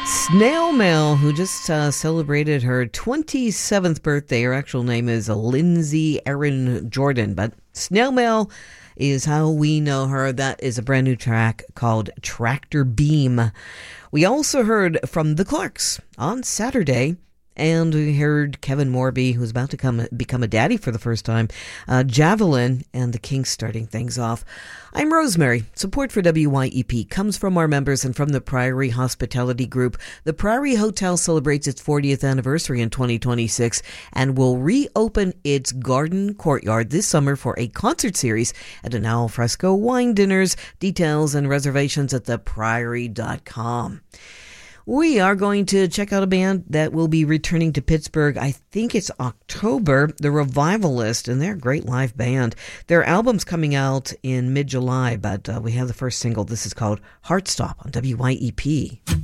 Snail Mail, who just celebrated her 27th birthday. Her actual name is Lindsay Erin Jordan, but Snail Mail is how we know her. That is a brand new track called Tractor Beam. We also heard from the Clarks on Saturday, and we heard Kevin Morby, who's about to become a daddy for the first time, Javelin, and the Kinks starting things off. I'm Rosemary. Support for WYEP comes from our members and from the Priory Hospitality Group. The Priory Hotel celebrates its 40th anniversary in 2026 and will reopen its garden courtyard this summer for a concert series and an al fresco wine dinners. Details and reservations at thepriory.com. We are going to check out a band that will be returning to Pittsburgh. I think it's October, The Revivalist, and they're a great live band. Their album's coming out in mid-July, but we have the first single. This is called Heartstop on WYEP.